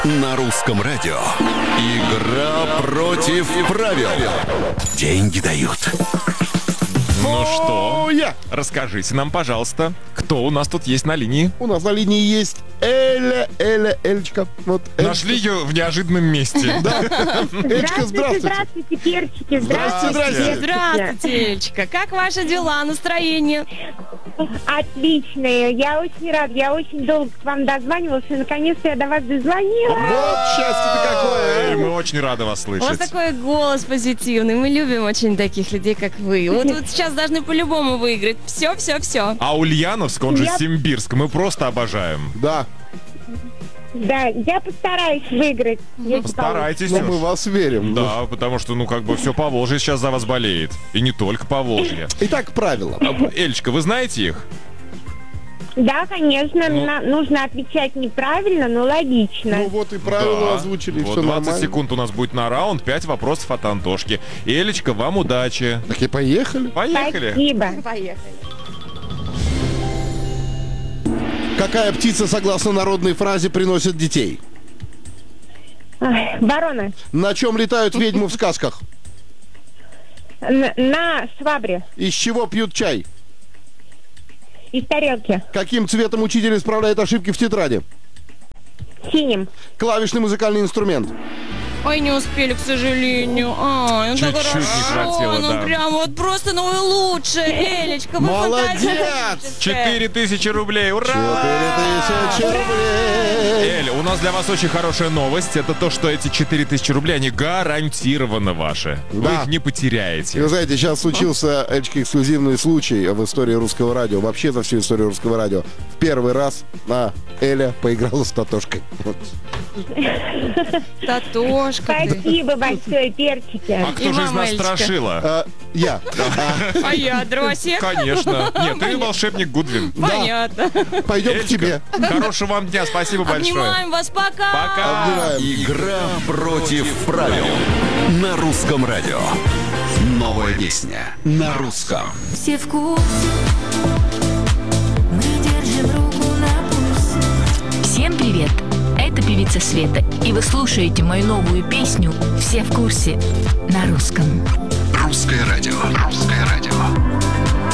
На русском радио. Игра против правил. Деньги дают. Ну что, расскажите нам, пожалуйста, кто у нас тут есть на линии? У нас на линии есть Элечка. Вот Нашли ее в неожиданном месте. Да. Элечка, здравствуйте. Здравствуйте, перчики. Здравствуйте. Здравствуйте, Эльчка. Как ваши дела, настроение? Отличные. Я очень рада. Я очень долго к вам дозванивалась, и наконец-то я до вас дозвонила. Вот счастье-то какое. Мы очень рады вас У вас слышать. такой голос позитивный. Мы любим очень таких людей, как вы. Вот сейчас должны по-любому выиграть. Все. А Ульяновск, он же Я- Симбирск, мы просто обожаем. Да, Да, я постараюсь выиграть. если Постарайтесь. но мы вас верим. Да, потому что, все Поволжье сейчас за вас болеет. И не только Поволжье. Итак, правила. Эльчка, вы знаете их? получится. Да, конечно, Ну. нужно отвечать неправильно, но логично. Ну вот и правила Да. озвучили, Вот все 20 нормально. секунд у нас будет на раунд, 5 вопросов от Антошки. Элечка, вам удачи. Так и поехали. Поехали. Спасибо. Поехали. Какая птица, согласно народной фразе, приносит детей? Ай, ворона. На чем летают ведьмы в сказках? На швабре. Из чего пьют чай? Из тарелки. Каким цветом учитель исправляет ошибки в тетради? Синим. Клавишный музыкальный инструмент. Ой, не успели, к сожалению. Ай, ну так Чуть-чуть не хорошо. хватило, Ну да. прям вот просто, ну вы лучше, Элечка. Вы Молодец! фантастическая. 4000 рублей, ура! 4000 рублей. Эль, у нас для вас очень хорошая новость. Это то, что эти 4000 рублей, они гарантированно ваши. Вы Да. их не И потеряете. вы знаете, сейчас случился, Эльчка, эксклюзивный случай в истории русского радио, вообще за всю историю русского радио. В первый раз Эля поиграла с Татошкой. Вот. Татошка. Спасибо большое, перчики. А кто же из вам, нас Элечка. страшила? Я. А я дровосек? Конечно. Нет, ты волшебник Гудвин. Понятно. Пойдем к Эльчка, тебе. хорошего вам дня, спасибо большое. Обнимаем вас, пока. Пока. Обнимаем. Игра против правил. На русском радио. Новая песня на русском. Все в курсе, мы держим руку на пульсе. Всем привет! Это певица Света, и вы слушаете мою новую песню «Все в курсе» на русском. Русское радио.